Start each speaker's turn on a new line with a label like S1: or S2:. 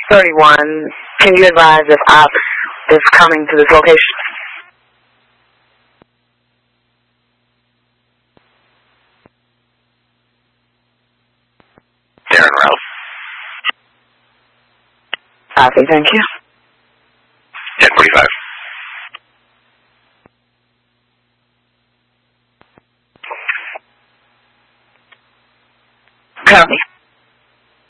S1: 31. Can you advise if ops is coming to this location?
S2: Darren Rouse.
S1: Copy, thank you.
S2: 10:45.
S1: Copy.